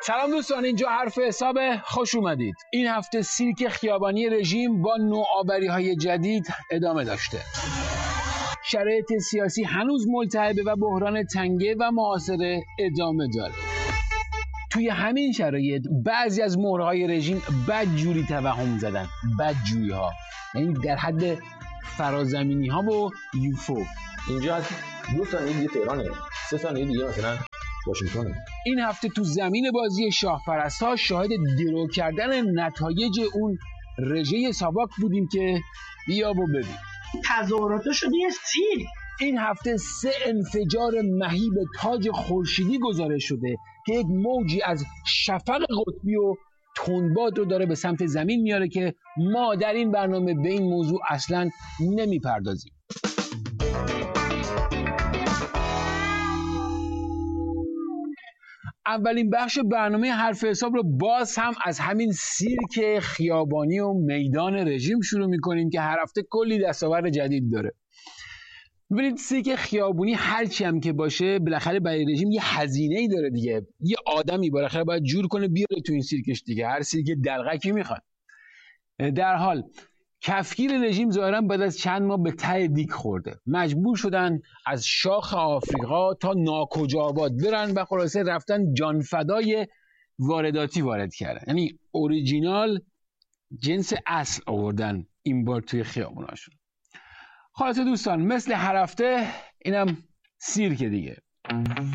سلام دوستان، اینجا حرف حساب. خوش اومدید. این هفته سیرک خیابانی رژیم با نوآوری‌های جدید ادامه داشته. شرایط سیاسی هنوز ملتهبه و بحران تنگه و معاصره ادامه داره. توی همین شرایط بعضی از مهرهای رژیم بدجوری توهم زدن. بدجوری ها یعنی در حد فرازمینی ها و یوفو. اینجا از 2 ثانیه دیگه تهرانه، 3 ثانیه دیگه مثلا واشنگتن. این هفته تو زمین بازی شاهپرست‌ها شاهد درو کردن نتایج اون رژه ساواک بودیم که بیا و ببین. تظاهرات شده یه سیر. این هفته 3 انفجار مهیب تاج خورشیدی گزارش شده که یک موجی از شفق قطبی و تندباد رو داره به سمت زمین میاره که ما در این برنامه به این موضوع اصلاً نمیپردازیم. اولین بخش برنامه حرف حساب رو باز هم از همین سیرک خیابانی و میدان رژیم شروع میکنیم که هر هفته کلی دستاورد جدید داره. ببینید، سیرک خیابانی هرچی هم که باشه بالاخره برای رژیم یه هزینه‌ای داره دیگه. یه آدمی بالاخره باید جور کنه بیاره تو این سیرکش دیگه. هر سیرک دلغکی میخواد. در حال کفگیر رژیم ظاهرا بعد از چند ماه به ته دیگ خورده. مجبور شدن از شاخ آفریقا تا ناکجا آباد برن و خلاصه رفتن جانفدای وارداتی وارد کردن. یعنی اوریجینال جنس اصل آوردن این بار توی خیابوناشون. خلاصه دوستان، مثل هر هفته اینم سیرک دیگه.